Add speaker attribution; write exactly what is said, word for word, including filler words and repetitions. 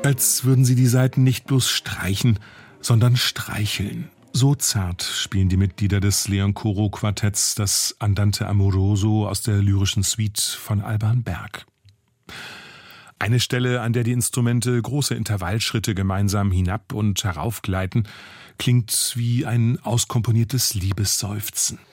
Speaker 1: Als würden sie die Saiten nicht bloß streichen, sondern streicheln. So zart spielen die Mitglieder des Leon-Choro-Quartetts das Andante Amoroso aus der lyrischen Suite von Alban Berg. Eine Stelle, an der die Instrumente große Intervallschritte gemeinsam hinab und heraufgleiten, klingt wie ein auskomponiertes Liebesseufzen.